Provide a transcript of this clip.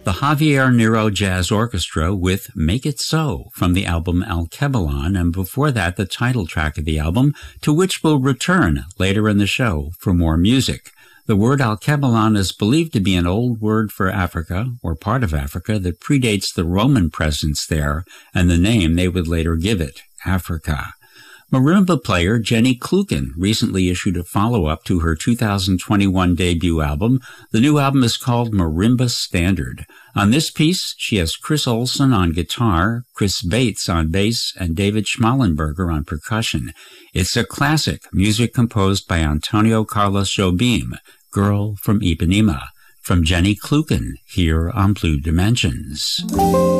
the Javier Nero Jazz Orchestra with Make It So from the album Alkebulan, and before that the title track of the album, to which we'll return later in the show for more music. The word Alkebulan is believed to be an old word for Africa, or part of Africa, that predates the Roman presence there and the name they would later give it, Africa. Marimba player Jenny Kluken recently issued a follow-up to her 2021 debut album. The new album is called Marimba Standard. On this piece, she has Chris Olsen on guitar, Chris Bates on bass, and David Schmallenberger on percussion. It's a classic, music composed by Antonio Carlos Jobim, Girl from Ipanema. From Jenny Kluken, here on Blue Dimensions.